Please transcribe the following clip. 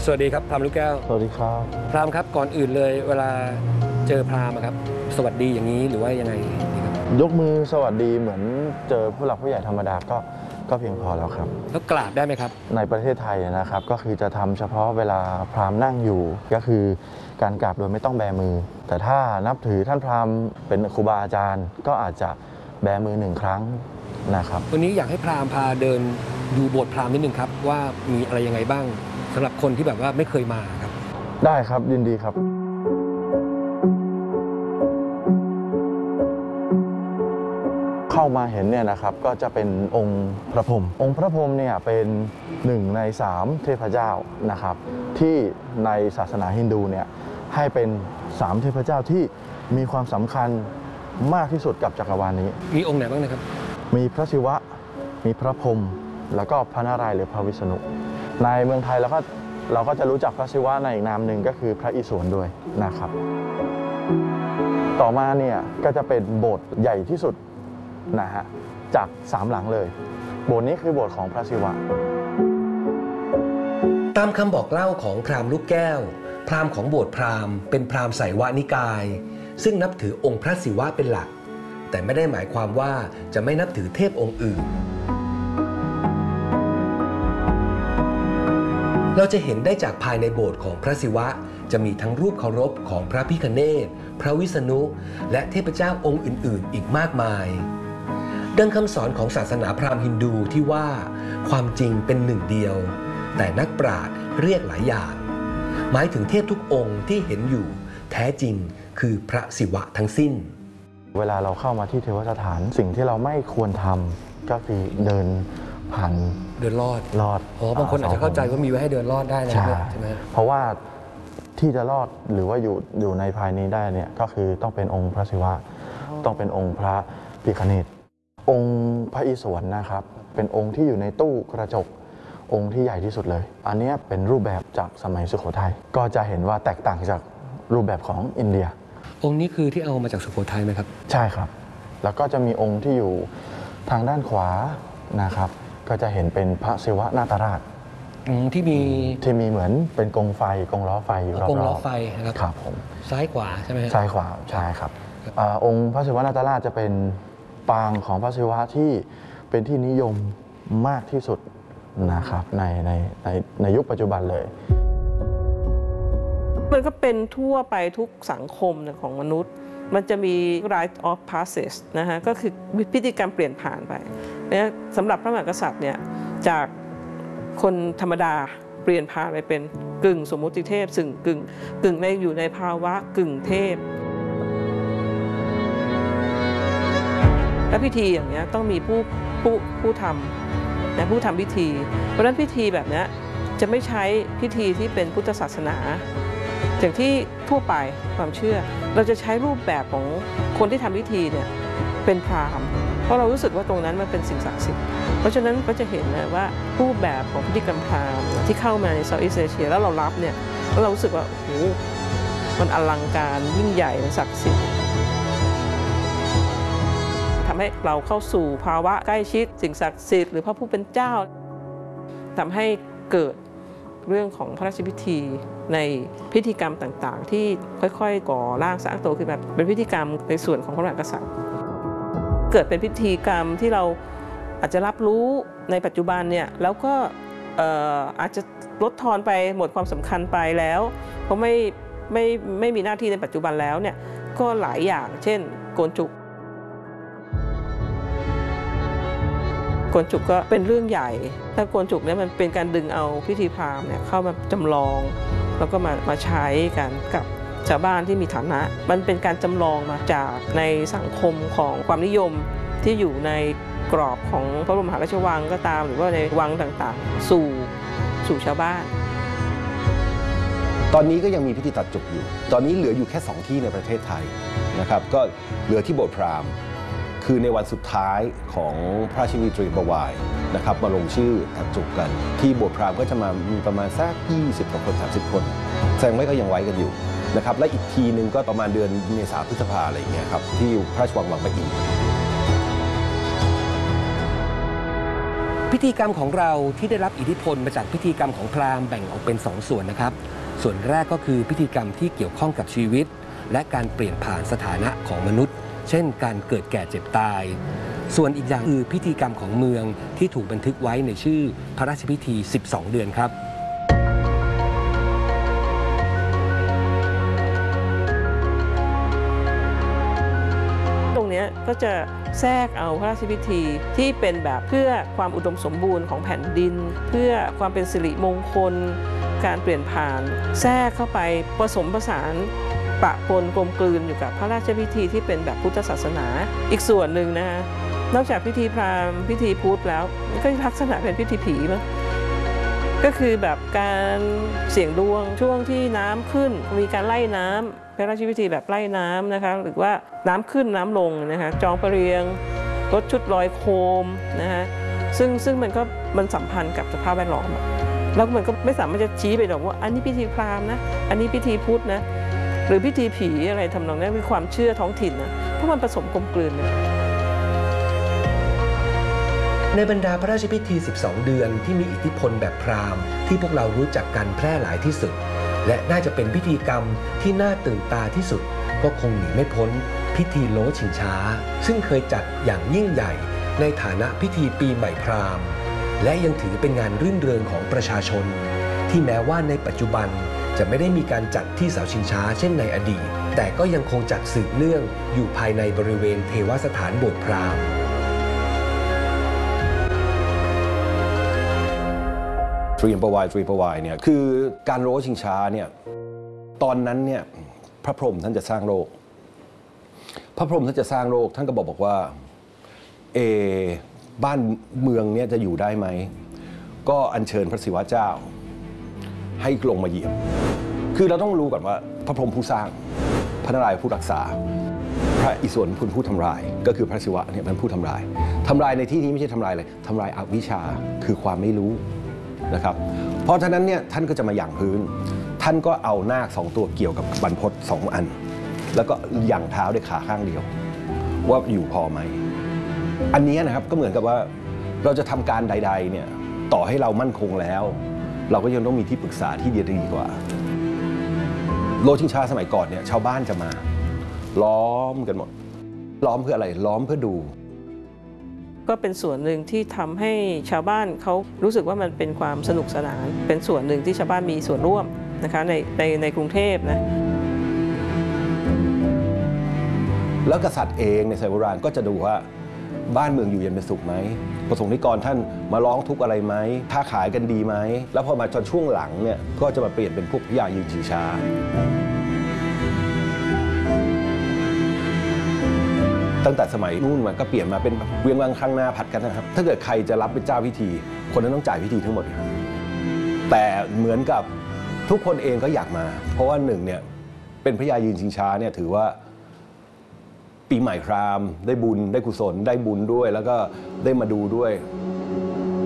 สวัสดีครับพรามลูกแก้วสวัสดีครับพรามครับก่อนอื่นเลยเวลาเจอพรามครับสวัสดีอย่างนี้หรือว่ายังไงครับยกมือสวัสดีเหมือนเจอผู้หลักผู้ใหญ่ธรรมดาก็เพียงพอแล้วครับแล้วกราบได้ไหมครับในประเทศไทยนะครับก็คือจะทำเฉพาะเวลาพราหมณ์นั่งอยู่ก็คือการกราบโดยไม่ต้องแบมือแต่ถ้านับถือท่านพราหมณ์เป็นครูบาอาจารย์ก็อาจจะแบมือ1 ครั้งนะครับวันนี้อยากให้พรามพาเดินดูโบสถ์พรามนิดนึงครับว่ามีอะไรยังไงบ้างสำหรับคนที่แบบว่าไม่เคยมาครับได้ครับยินดีครับเข้ามาเห็นเนี่ยนะครับก็จะเป็นองค์พระพรหมองค์พระพรหมเนี่ยเป็น1 ใน 3เทพเจ้านะครับที่ในศาสนาฮินดูเนี่ยให้เป็น3เทพเจ้าที่มีความสำคัญมากที่สุดกับจักรวาลนี้มีองค์ไหนบ้างนะครับมีพระศิวะมีพระพรหมแล้วก็พระนารายณ์หรือพระวิษณุในเมืองไทยเราก็จะรู้จักพระศิวะในอีกนามหนึ่งก็คือพระอิศวรด้วยนะครับต่อมาเนี่ยก็จะเป็นโบสถ์ใหญ่ที่สุดนะฮะจาก3 หลังเลยโบสถ์นี้คือโบสถ์ของพระศิวะตามคำบอกเล่าของพราหมณ์ลูกแก้วพราหมณ์ของโบสถ์พราหมณ์เป็นพราหมณ์ไสยวนิกายซึ่งนับถือองค์พระศิวะเป็นหลักแต่ไม่ได้หมายความว่าจะไม่นับถือเทพองค์อื่นเราจะเห็นได้จากภายในโบสถ์ของพระศิวะจะมีทั้งรูปเคารพของพระพิฆเนศพระวิษณุและเทพเจ้าองค์อื่นๆอีกมากมายดังคำสอนของศาสนาพราหมณ์ฮินดูที่ว่าความจริงเป็นหนึ่งเดียวแต่นักปราชญ์เรียกหลายอย่างหมายถึงเทพทุกองค์ที่เห็นอยู่แท้จริงคือพระศิวะทั้งสิ้นเวลาเราเข้ามาที่เทวสถานสิ่งที่เราไม่ควรทำก็คือเดินผ่านเดินลอดบางคนอาจจะเข้าใจว่ามีไว้ให้เดินลอดได้นะใช่ไหมเพราะว่าที่จะรอดหรือว่าอยู่ในภายนี้ได้เนี่ยก็คือต้องเป็นองค์พระศิวะต้องเป็นองค์พระพิฆเนศองค์พระอิศวรนะครับเป็นองค์ที่อยู่ในตู้กระจกองค์ที่ใหญ่ที่สุดเลยอันนี้เป็นรูปแบบจากสมัยสุโขทัยก็จะเห็นว่าแตกต่างจากรูปแบบของอินเดียองค์นี้คือที่เอามาจากสุโขทัยไหมครับใช่ครับแล้วก็จะมีองค์ที่อยู่ทางด้านขวานะครับก็จะเห็นเป็นพระศิวะนาตราชที่มีเหมือนเป็นกงไฟกงล้อไฟอยู่รอบๆกงล้อไฟครับผมซ้ายขวาใช่ไหมซ้ายขวาใช่ครับองค์พระศิวะนาตราชจะเป็นปางของพระศิวะที่เป็นที่นิยมมากที่สุดนะครับในยุคปัจจุบันเลยมันก็เป็นทั่วไปทุกสังคมของมนุษย์มันจะมี rite of passage นะฮะก็คือพิธีกรรมเปลี่ยนผ่านไปนะสำหรับพระมหากษัตริย์เนี่ยจากคนธรรมดาเปลี่ยนผ่านไปเป็นกึ่งสมมุติเทพซึ่งกึ่งในอยู่ในภาวะกึ่งเทพและพิธีอย่างนี้ต้องมีผู้ทำนะผู้ทำพิธีเพราะฉะนั้นพิธีแบบนี้จะไม่ใช้พิธีที่เป็นพุทธศาสนาอย่างที่ทั่วไปความเชื่อเราจะใช้รูปแบบของคนที่ทำพิธีเนี่ยเป็นพราหมณ์เพราะเรารู้สึกว่าตรงนั้นมันเป็นสิ่งศักดิ์สิทธิ์เพราะฉะนั้นก็จะเห็นนะว่ารูปแบบของพิธีกรรมพราหมณ์ที่เข้ามาในเซาท์อีสต์เอเชียแล้วเรารับเนี่ยแล้วเรารู้สึกว่าโอ้โหมันอลังการยิ่งใหญ่มันศักดิ์สิทธิ์ทำให้เราเข้าสู่ภาวะใกล้ชิดสิ่งศักดิ์สิทธิ์หรือพระผู้เป็นเจ้าทำให้เกิดเรื่องของพระราชพิธีในพิธีกรรมต่างๆที่ค่อยๆก่อร่างสร้างตัวขึ้นมาเป็นพิธีกรรมในส่วนของพระมหากษัตริย์เกิดเป็นพิธีกรรมที่เราอาจจะรับรู้ในปัจจุบันเนี่ยแล้วก็อาจจะลดทอนไปหมดความสำคัญไปแล้วเพราะไม่มีหน้าที่ในปัจจุบันแล้วเนี่ยก็หลายอย่างเช่นโกนจุกก็เป็นเรื่องใหญ่ถ้าโกนจุกเนี่ยมันเป็นการดึงเอาพิธีพราหมณ์เนี่ยเข้ามาจำลองแล้วก็มาใช้กันกับชาวบ้านที่มีฐานะมันเป็นการจำลองมาจากในสังคมของความนิยมที่อยู่ในกรอบของพระบรมมหาราชวังก็ตามหรือว่าในวังต่างๆสู่ชาวบ้านตอนนี้ก็ยังมีพิธีตัดจุกอยู่ตอนนี้เหลืออยู่แค่2ที่ในประเทศไทยนะครับก็เหลือที่โบสถ์พราหมณ์คือในวันสุดท้ายของพระราชพิธีตรีประวายนะครับมาลงชื่อตัดจุกกันที่โบสถ์พราหมณ์ก็จะมามีประมาณสัก20 กว่าคน30 คนแสดงว่าก็ยังไว้กันอยู่นะครับและอีกทีนึงก็ประมาณเดือนเมษาพฤษภาอะไรอย่างเงี้ยครับที่พระราชวังบางปะอินพิธีกรรมของเราที่ได้รับอิทธิพลมาจากพิธีกรรมของพราหมณ์แบ่งออกเป็น2 ส่วนนะครับส่วนแรกก็คือพิธีกรรมที่เกี่ยวข้องกับชีวิตและการเปลี่ยนผ่านสถานะของมนุษย์เช่นการเกิดแก่เจ็บตายส่วนอีกอย่างคือพิธีกรรมของเมืองที่ถูกบันทึกไว้ในชื่อพระราชพิธี12 เดือนครับตรงนี้ก็จะแทรกเอาพระราชพิธีที่เป็นแบบเพื่อความอุดมสมบูรณ์ของแผ่นดินเพื่อความเป็นสิริมงคลการเปลี่ยนผ่านแทรกเข้าไปผสมผสานปะปนกลมกลืนอยู่กับพระราชพิธีที่เป็นแบบพุทธศาสนาอีกส่วนหนึ่งนะคะนอกจากพิธีพราหมณ์พิธีพุทธแล้วก็ลักษณะเป็นพิธีผีมั้งก็คือแบบการเสี่ยงดวงช่วงที่น้ำขึ้นมีการไล่น้ำพระราชพิธีแบบไล่น้ำนะคะหรือว่าน้ำขึ้นน้ำลงนะคะจองประเรียงรถชุดลอยโคมนะคะซึ่งมันสัมพันธ์กับสภาพแวดล้อมแล้วมันก็ไม่สามารถจะชี้ไปหรอกว่าอันนี้พิธีพราหมณ์นะอันนี้พิธีพุทธนะหรือพิธีผีอะไรทำนองนั้นคือความเชื่อท้องถิ่นนะเพราะมันผสมกลมกลืนเลยในบรรดาพระราชพิธี12 เดือนที่มีอิทธิพลแบบพราหมณ์ที่พวกเรารู้จักกันแพร่หลายที่สุดและน่าจะเป็นพิธีกรรมที่น่าตื่นตาที่สุดก็คงหนีไม่พ้นพิธีโล้ชิงช้าซึ่งเคยจัดอย่างยิ่งใหญ่ในฐานะพิธีปีใหม่พราหมณ์และยังถือเป็นงานรื่นเริงของประชาชนที่แม้ว่าในปัจจุบันจะไม่ได้มีการจัดที่เสาชิงช้าเช่นในอดีตแต่ก็ยังคงจัดสืบเนื่องอยู่ภายในบริเวณเทวสถานโบสถ์พราหมณ์ตรียมประวายเนี่ยคือการโล้ชิงช้าเนี่ยตอนนั้นเนี่ยพระพรหมท่านจะสร้างโลกพระพรหมท่านจะสร้างโลกท่านก็บอกว่าบ้านเมืองเนี่ยจะอยู่ได้ไหมก็อัญเชิญพระศิวะเจ้าให้ลงมาเหยียบคือเราต้องรู้ก่อนว่าพระพรหมผู้สร้างพระนารายณ์ผู้รักษาพระอิศวรเป็นผู้ทำลายก็คือพระศิวะเนี่ยเป็นผู้ทำลายในที่นี้ไม่ใช่ทำลายอะไรทำลายอวิชชาคือความไม่รู้นะครับเพราะฉะนั้นเนี่ยท่านก็จะมาหยั่งพื้นท่านก็เอานาค2 ตัวเกี่ยวกับบรรพต2 อันแล้วก็หยั่งเท้าด้วยขาข้างเดียวว่าอยู่พอไหมอันนี้นะครับก็เหมือนกับว่าเราจะทำการใดๆเนี่ยต่อให้เรามั่นคงแล้วเราก็ยังต้องมีที่ปรึกษาที่ดีกว่าโลชิงช้าสมัยก่อนเนี่ยชาวบ้านจะมาล้อมกันหมดล้อมเพื่ออะไรล้อมเพื่อดูก็เป็นส่วนหนึ่งที่ทำให้ชาวบ้านเขารู้สึกว่ามันเป็นความสนุกสนานเป็นส่วนหนึ่งที่ชาวบ้านมีส่วนร่วมนะคะในกรุงเทพนะแล้วกษัตริย์เองในสมัยโบราณก็จะดูว่าบ้านเมืองอยู่เย็นเป็นสุขไหมประสงค์นิกรท่านมาร้องทุกข์อะไรไหมค้าขายกันดีไหมแล้วพอมาจนช่วงหลังเนี่ยก็จะมาเปลี่ยนเป็นพวกพญายืนชิงช้าตั้งแต่สมัยนู่นมันก็เปลี่ยนมาเป็นเวียงวังข้างหน้าผัดกันนะครับถ้าเกิดใครจะรับเป็นเจ้าพิธีคนนั้นต้องจ่ายพิธีทั้งหมดแต่เหมือนกับทุกคนเองก็อยากมาเพราะว่า1เนี่ยเป็นพญายืนชิงช้าเนี่ยถือว่าปีใหม่พราหมณ์ได้บุญได้กุศลได้บุญด้วยแล้วก็ได้มาดูด้วย